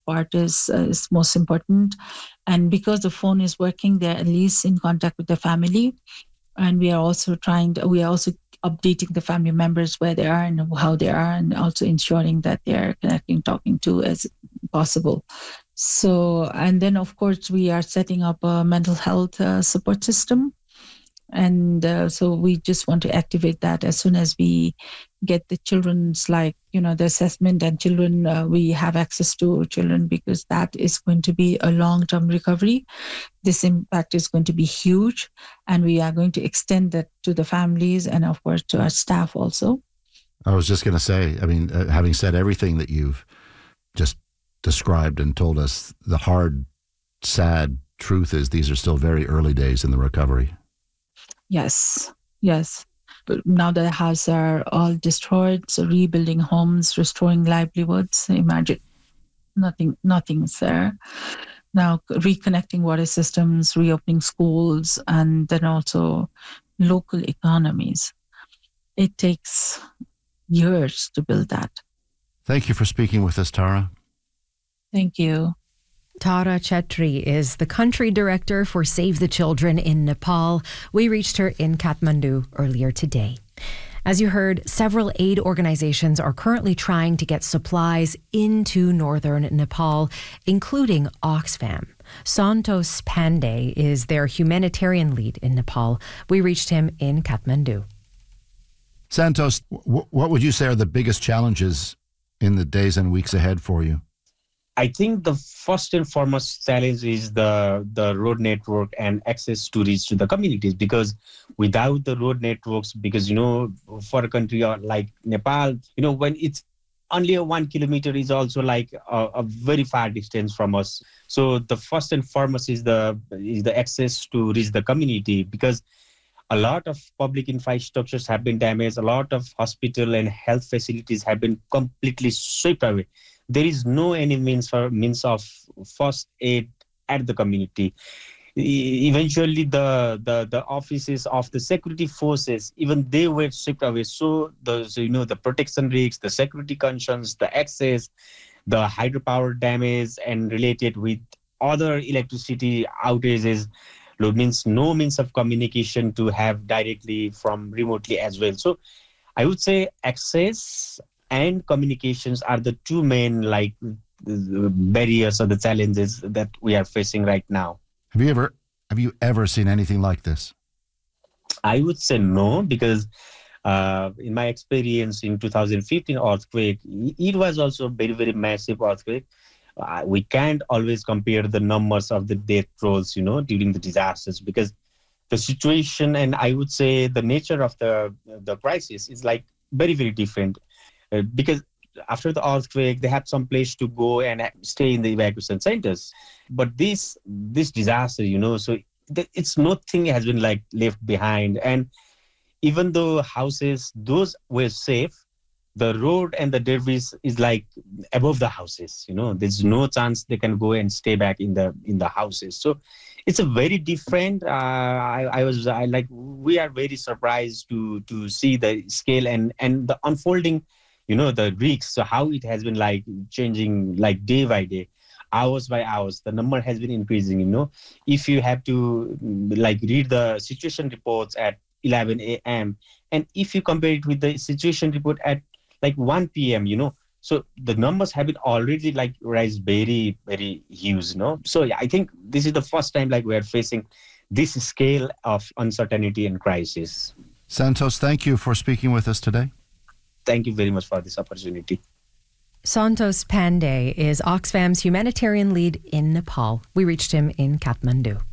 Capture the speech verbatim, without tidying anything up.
part is, uh, is most important. And because the phone is working, they're at least in contact with the family. And we are also trying to, we are also updating the family members where they are and how they are, and also ensuring that they are connecting, talking to as possible. So, and then of course we are setting up a mental health uh, support system. And uh, so we just want to activate that as soon as we get the children's, like, you know, the assessment, and children, uh, we have access to children, because that is going to be a long-term recovery. This impact is going to be huge, and we are going to extend that to the families and of course to our staff also. I was just going to say, I mean, uh, having said everything that you've just described and told us, the hard, sad truth is these are still very early days in the recovery. Yes, yes. But now the houses are all destroyed, so rebuilding homes, restoring livelihoods, imagine nothing, nothing's there. Now reconnecting water systems, reopening schools, and then also local economies. It takes years to build that. Thank you for speaking with us, Tara. Thank you. Tara Chetri is the country director for Save the Children in Nepal. We reached her in Kathmandu earlier today. As you heard, several aid organizations are currently trying to get supplies into northern Nepal, including Oxfam. Santos Pandey is their humanitarian lead in Nepal. We reached him in Kathmandu. Santos, w- what would you say are the biggest challenges in the days and weeks ahead for you? I think the first and foremost challenge is the, the road network and access to reach to the communities, because without the road networks, because, you know, for a country like Nepal, you know, when it's only a one kilometer is also like a, a very far distance from us. So the first and foremost is the is the access to reach the community, because a lot of public infrastructures have been damaged. A lot of hospital and health facilities have been completely swept away. There is no any means for means of first aid at the community. E- eventually, the, the the offices of the security forces, even they were swept away. So the so, you know the protection risks, the security concerns, the access, the hydropower damage, and related with other electricity outages, means no means of communication to have directly from remotely as well. So I would say access and communications are the two main like barriers or the challenges that we are facing right now. Have you ever have you ever seen anything like this? I would say no, because uh, in my experience in two thousand fifteen earthquake, it was also a very, very massive earthquake. Uh, we can't always compare the numbers of the death tolls, you know, during the disasters, because the situation and I would say the nature of the the crisis is like very, very different. Uh, because after the earthquake, they had some place to go and stay in the evacuation centers. But this this disaster, you know, so th- it's nothing has been like left behind. And even though houses, those were safe, the road and the debris is like above the houses. You know, there's no chance they can go and stay back in the in the houses. So it's a very different. Uh, I, I was I like we are very surprised to to see the scale and and the unfolding. You know, the risks, so how it has been like changing like day by day, hours by hours, the number has been increasing, you know. If you have to like read the situation reports at eleven a.m. and if you compare it with the situation report at like one p.m., you know, so the numbers have been already like rise very, very huge, you know. So yeah, I think this is the first time like we're facing this scale of uncertainty and crisis. Santos, thank you for speaking with us today. Thank you very much for this opportunity. Santos Pandey is Oxfam's humanitarian lead in Nepal. We reached him in Kathmandu.